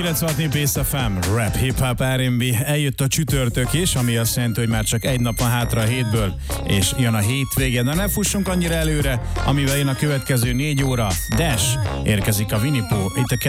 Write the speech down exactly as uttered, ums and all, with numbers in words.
kilencvenhat Pész ef em, rap, hip-hop, er and bé. Eljött a csütörtök is, ami azt jelenti, hogy már csak egy nap van hátra a hétből, és jön a hétvége. De ne fussunk annyira előre, amivel jön a következő négy óra. Dash, érkezik a Winnie Pooh, itt a